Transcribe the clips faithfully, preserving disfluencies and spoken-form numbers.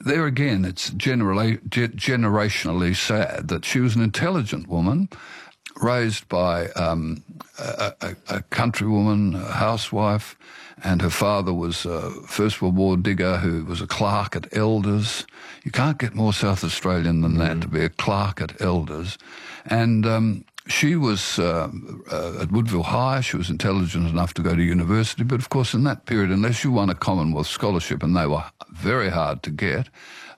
there again, it's generally, ge- generationally sad that she was an intelligent woman, raised by um, a, a, a countrywoman, a housewife, and her father was a First World War digger who was a clerk at Elders. You can't get more South Australian than that, mm. to be a clerk at Elders. And um, she was uh, uh, at Woodville High. She was intelligent enough to go to university. But, of course, in that period, unless you won a Commonwealth scholarship, and they were very hard to get,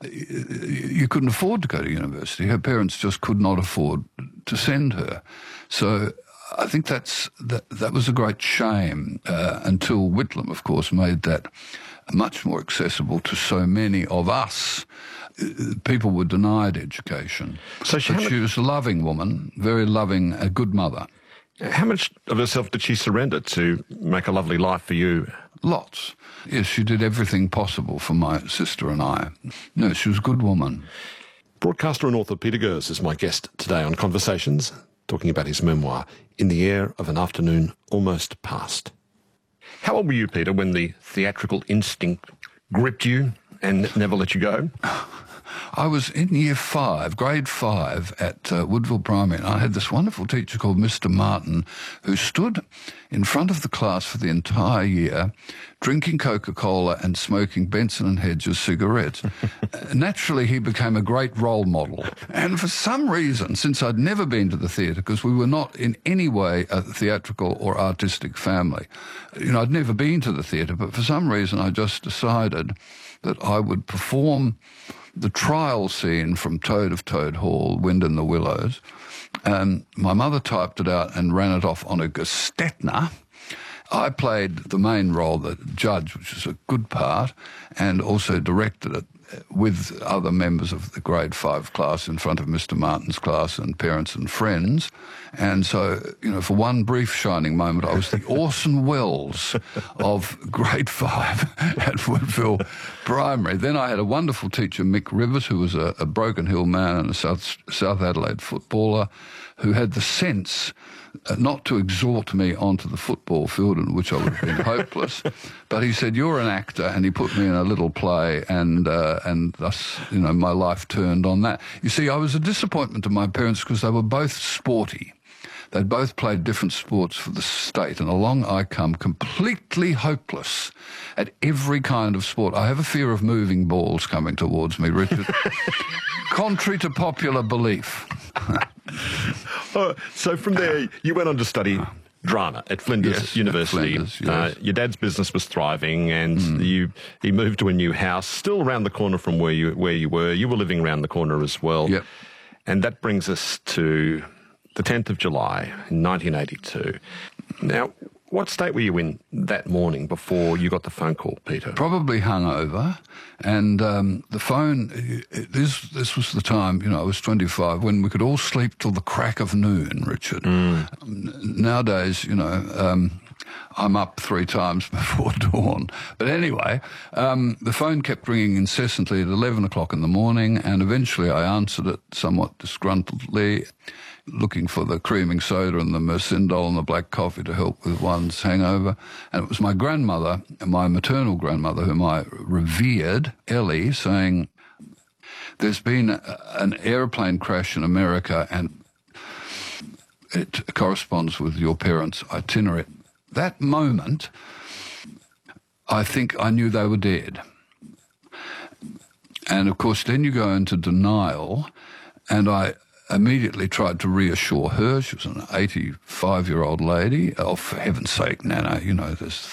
you couldn't afford to go to university. Her parents just could not afford to send her. So I think that's that, that was a great shame uh, until Whitlam, of course, made that much more accessible to so many of us. People were denied education. So she, but she was a loving woman, very loving, a good mother. How much of herself did she surrender to make a lovely life for you? Lots. Yes, she did everything possible for my sister and I. No, she was a good woman. Broadcaster and author Peter Gers is my guest today on Conversations, talking about his memoir, In the Air of an Afternoon Almost Past. How old were you, Peter, when the theatrical instinct gripped you and never let you go? I was in year five, grade five, at uh, Woodville Primary, and I had this wonderful teacher called Mister Martin who stood in front of the class for the entire year drinking Coca-Cola and smoking Benson and Hedges cigarettes. uh, naturally, he became a great role model. And for some reason, since I'd never been to the theatre, because we were not in any way a theatrical or artistic family, you know, I'd never been to the theatre, but for some reason I just decided that I would perform the trial scene from Toad of Toad Hall, Wind in the Willows. And my mother typed it out and ran it off on a Gestetner. I played the main role, the judge, which is a good part, and also directed it with other members of the grade five class in front of Mister Martin's class and parents and friends. And so, you know, for one brief shining moment, I was the Orson Welles of grade five at Woodville Primary. Then I had a wonderful teacher, Mick Rivers, who was a, a Broken Hill man and a South, South Adelaide footballer, who had the sense Uh, not to exhort me onto the football field, in which I would have been hopeless, but he said, "You're an actor," and he put me in a little play, and uh, and thus, you know, my life turned on that. You see, I was a disappointment to my parents because they were both sporty. They'd both played different sports for the state, and along I come, completely hopeless at every kind of sport. I have a fear of moving balls coming towards me, Richard, contrary to popular belief. Oh, so from there, you went on to study drama at Flinders yes, University. At Flinders, yes. uh, your dad's business was thriving, and mm. you he moved to a new house, still around the corner from where you where you were. You were living around the corner as well. Yep. And that brings us to the tenth of July, nineteen eighty-two. Now, what state were you in that morning before you got the phone call, Peter? Probably hungover, and um, the phone, it, this this was the time, you know, I was twenty-five, when we could all sleep till the crack of noon, Richard. Mm. Nowadays, you know, um, I'm up three times before dawn. But anyway, um, the phone kept ringing incessantly at eleven o'clock in the morning, and eventually I answered it somewhat disgruntledly, looking for the creaming soda and the Mercindol and the black coffee to help with one's hangover. And it was my grandmother, my maternal grandmother, whom I revered, Ellie, saying, "There's been a, an airplane crash in America and it corresponds with your parents' itinerary." That moment, I think I knew they were dead. And, of course, then you go into denial, and I immediately tried to reassure her. She was an eighty-five-year-old lady. Oh, for heaven's sake, Nana, you know, there's